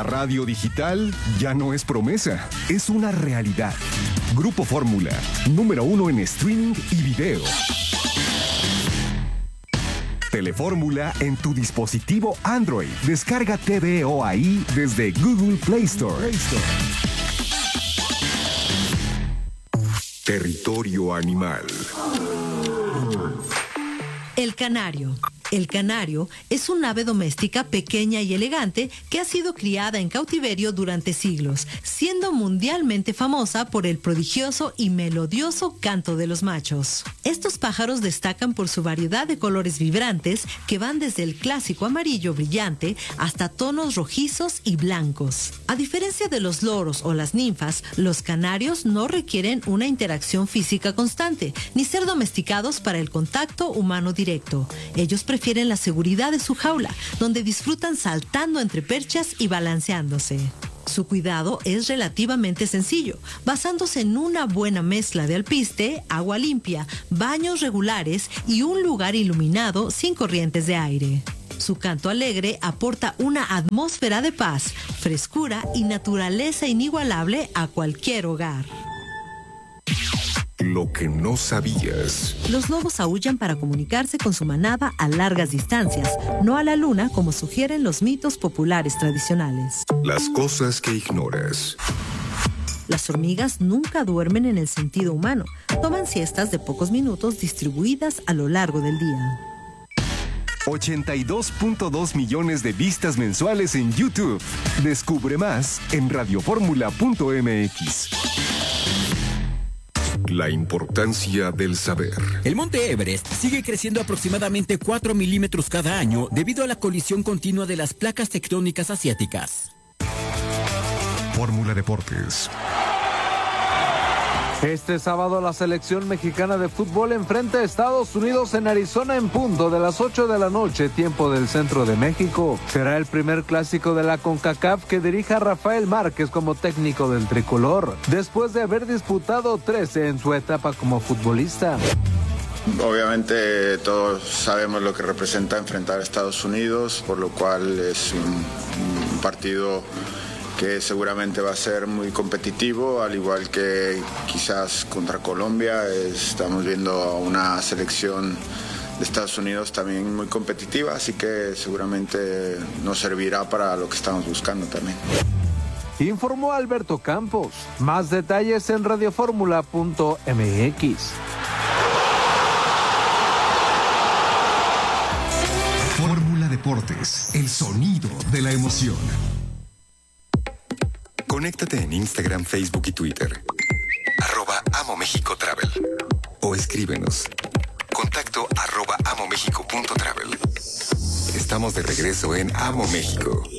radio digital ya no es promesa, es una realidad. Grupo Fórmula, número 1 en streaming y video. Telefórmula en tu dispositivo Android. Descarga TVO ahí desde Google Play Store. Territorio animal. El canario. El canario es un ave doméstica pequeña y elegante que ha sido criada en cautiverio durante siglos, siendo mundialmente famosa por el prodigioso y melodioso canto de los machos. Estos pájaros destacan por su variedad de colores vibrantes que van desde el clásico amarillo brillante hasta tonos rojizos y blancos. A diferencia de los loros o las ninfas, los canarios no requieren una interacción física constante, ni ser domesticados para el contacto humano directo. Ellos prefieren la seguridad de su jaula, donde disfrutan saltando entre perchas y balanceándose. Su cuidado es relativamente sencillo, basándose en una buena mezcla de alpiste, agua limpia, baños regulares y un lugar iluminado sin corrientes de aire. Su canto alegre aporta una atmósfera de paz, frescura y naturaleza inigualable a cualquier hogar. Lo que no sabías. Los lobos aúllan para comunicarse con su manada a largas distancias, no a la luna como sugieren los mitos populares tradicionales. Las cosas que ignoras. Las hormigas nunca duermen en el sentido humano. Toman siestas de pocos minutos distribuidas a lo largo del día. 82.2 millones de vistas mensuales en YouTube. Descubre más en radioformula.mx. La importancia del saber. El monte Everest sigue creciendo aproximadamente 4 milímetros cada año debido a la colisión continua de las placas tectónicas asiáticas. Fórmula Deportes. Este sábado la selección mexicana de fútbol enfrenta a Estados Unidos en Arizona en punto de las 8 de la noche, tiempo del centro de México. Será el primer clásico de la CONCACAF que dirija Rafael Márquez como técnico del tricolor, después de haber disputado 13 en su etapa como futbolista. Obviamente todos sabemos lo que representa enfrentar a Estados Unidos, por lo cual es un partido que seguramente va a ser muy competitivo, al igual que quizás contra Colombia. Estamos viendo a una selección de Estados Unidos también muy competitiva, así que seguramente nos servirá para lo que estamos buscando también. Informó Alberto Campos. Más detalles en radioformula.mx. Fórmula Deportes, el sonido de la emoción. Conéctate en Instagram, Facebook y Twitter. @AmoMéxicoTravel. O escríbenos. Contacto @amomexico.travel. Estamos de regreso en Amo México.